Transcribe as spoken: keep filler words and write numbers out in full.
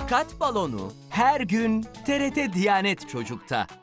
Dikkat balonu her gün T R T Diyanet Çocuk'ta.